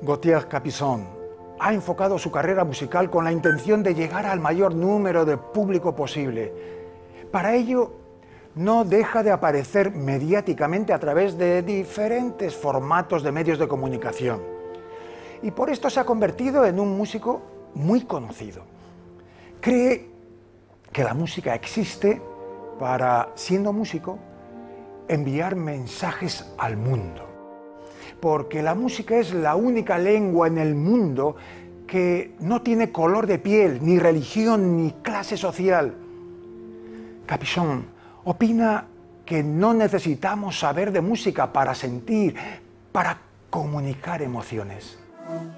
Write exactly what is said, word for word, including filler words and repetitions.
Gauthier Capuçon ha enfocado su carrera musical con la intención de llegar al mayor número de público posible. Para ello, no deja de aparecer mediáticamente a través de diferentes formatos de medios de comunicación. Y por esto se ha convertido en un músico muy conocido. Cree que la música existe para, siendo músico, enviar mensajes al mundo. Porque la música es la única lengua en el mundo que no tiene color de piel, ni religión, ni clase social. Capuçon opina que no necesitamos saber de música para sentir, para comunicar emociones.